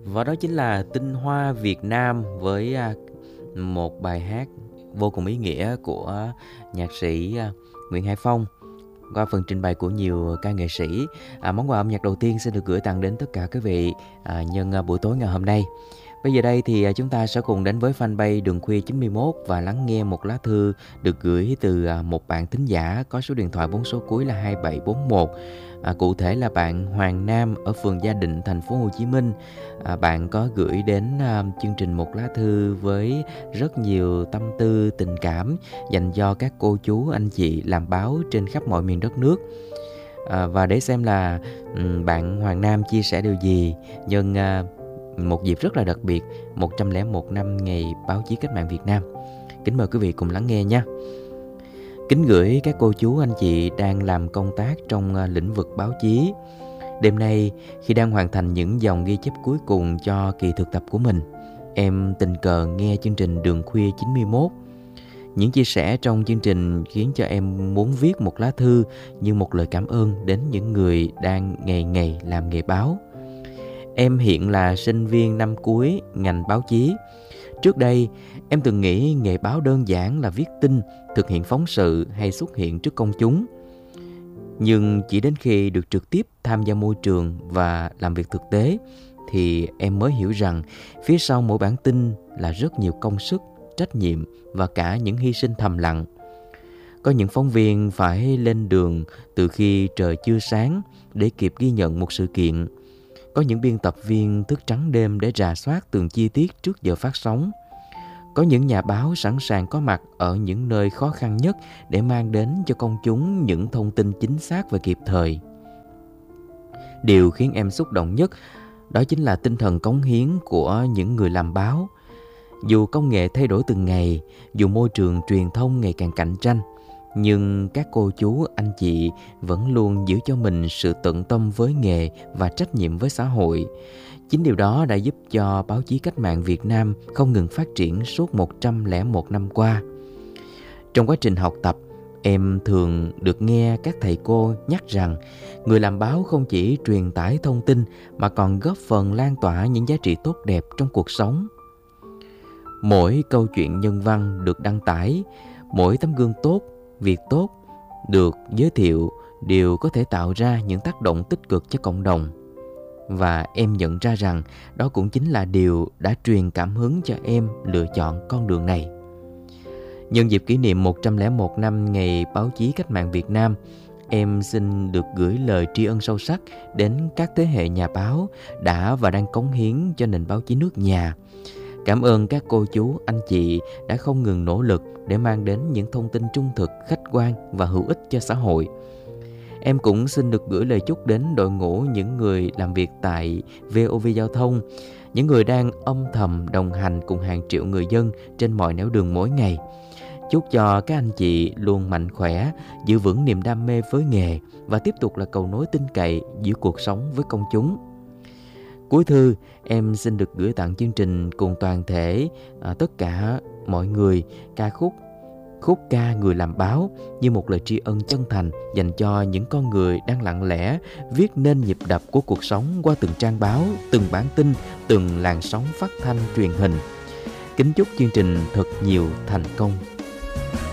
Và đó chính là tinh hoa Việt Nam với một bài hát vô cùng ý nghĩa của nhạc sĩ Nguyễn Hải Phong qua phần trình bày của nhiều ca nghệ sĩ. Món quà âm nhạc đầu tiên xin được gửi tặng đến tất cả quý vị nhân buổi tối ngày hôm nay. Bây giờ đây thì chúng ta sẽ cùng đến với fanpage Đường Khuya 91 và lắng nghe một lá thư được gửi từ một bạn thính giả có số điện thoại 4 số cuối là 2741. Cụ thể là bạn Hoàng Nam ở phường Gia Định, thành phố Hồ Chí Minh. Bạn có gửi đến chương trình một lá thư với rất nhiều tâm tư tình cảm dành cho các cô chú anh chị làm báo trên khắp mọi miền đất nước. Và để xem là bạn Hoàng Nam chia sẻ điều gì nhân một dịp rất là đặc biệt 101 năm ngày báo chí cách mạng Việt Nam. Kính mời quý vị cùng lắng nghe nha. Kính gửi các cô chú anh chị đang làm công tác trong lĩnh vực báo chí. Đêm nay khi đang hoàn thành những dòng ghi chép cuối cùng cho kỳ thực tập của mình, em tình cờ nghe chương trình Đường Khuya 91. Những chia sẻ trong chương trình khiến cho em muốn viết một lá thư như một lời cảm ơn đến những người đang ngày ngày làm nghề báo. Em hiện là sinh viên năm cuối ngành báo chí. Trước đây, em từng nghĩ nghề báo đơn giản là viết tin, thực hiện phóng sự hay xuất hiện trước công chúng. Nhưng chỉ đến khi được trực tiếp tham gia môi trường và làm việc thực tế, thì em mới hiểu rằng phía sau mỗi bản tin là rất nhiều công sức, trách nhiệm và cả những hy sinh thầm lặng. Có những phóng viên phải lên đường từ khi trời chưa sáng để kịp ghi nhận một sự kiện. Có những biên tập viên thức trắng đêm để rà soát từng chi tiết trước giờ phát sóng. Có những nhà báo sẵn sàng có mặt ở những nơi khó khăn nhất để mang đến cho công chúng những thông tin chính xác và kịp thời. Điều khiến em xúc động nhất đó chính là tinh thần cống hiến của những người làm báo. Dù công nghệ thay đổi từng ngày, dù môi trường truyền thông ngày càng cạnh tranh, nhưng các cô chú, anh chị vẫn luôn giữ cho mình sự tận tâm với nghề và trách nhiệm với xã hội. Chính điều đó đã giúp cho báo chí cách mạng Việt Nam không ngừng phát triển suốt 101 năm qua. Trong quá trình học tập, em thường được nghe các thầy cô nhắc rằng người làm báo không chỉ truyền tải thông tin mà còn góp phần lan tỏa những giá trị tốt đẹp trong cuộc sống. Mỗi câu chuyện nhân văn được đăng tải, mỗi tấm gương tốt, việc tốt được giới thiệu đều có thể tạo ra những tác động tích cực cho cộng đồng. Và em nhận ra rằng đó cũng chính là điều đã truyền cảm hứng cho em lựa chọn con đường này. Nhân dịp kỷ niệm 101 năm ngày báo chí cách mạng Việt Nam, em xin được gửi lời tri ân sâu sắc đến các thế hệ nhà báo đã và đang cống hiến cho nền báo chí nước nhà. Cảm ơn các cô chú, anh chị đã không ngừng nỗ lực để mang đến những thông tin trung thực, khách quan và hữu ích cho xã hội. Em cũng xin được gửi lời chúc đến đội ngũ những người làm việc tại VOV Giao thông, những người đang âm thầm đồng hành cùng hàng triệu người dân trên mọi nẻo đường mỗi ngày. Chúc cho các anh chị luôn mạnh khỏe, giữ vững niềm đam mê với nghề và tiếp tục là cầu nối tin cậy giữa cuộc sống với công chúng. Cuối thư, em xin được gửi tặng chương trình cùng toàn thể tất cả mọi người ca khúc ca Người làm báo như một lời tri ân chân thành dành cho những con người đang lặng lẽ viết nên nhịp đập của cuộc sống qua từng trang báo, từng bản tin, từng làn sóng phát thanh truyền hình. Kính chúc chương trình thật nhiều thành công.